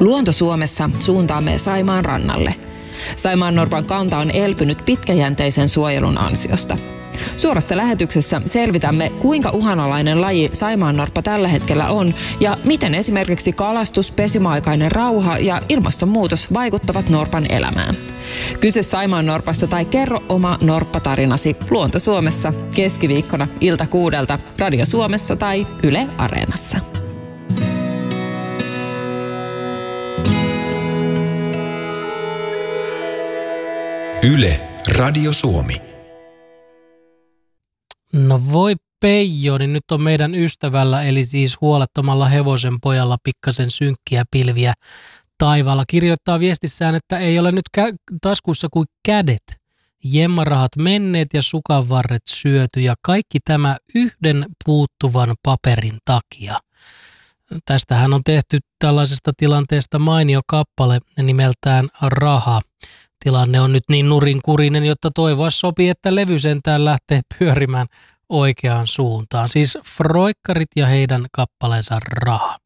Luonto Suomessa suuntaamme Saimaan rannalle. Saimaannorpan kanta on elpynyt pitkäjänteisen suojelun ansiosta. Suorassa lähetyksessä selvitämme, kuinka uhanalainen laji saimaannorppa tällä hetkellä on ja miten esimerkiksi kalastus, pesimäaikainen rauha ja ilmastonmuutos vaikuttavat norpan elämään. Kysy saimaannorpasta tai kerro oma norppatarinasi Luonto Suomessa keskiviikkona ilta 6:00 Radio Suomessa tai Yle Areenassa. Yle Radio Suomi. No voi Peijo, niin nyt on meidän ystävällä, eli siis huolettomalla hevosen pojalla pikkasen synkkiä pilviä taivaalla. Kirjoittaa viestissään, että ei ole nyt taskussa kuin kädet. Jemmarahat menneet ja sukanvarret syöty ja kaikki tämä yhden puuttuvan paperin takia. Tästähän on tehty tällaisesta tilanteesta mainio kappale nimeltään Raha. Tilanne on nyt niin nurinkurinen, jotta toivoa sopii, että levy sentään lähtee pyörimään oikeaan suuntaan. Siis Froikkarit ja heidän kappaleensa Raha.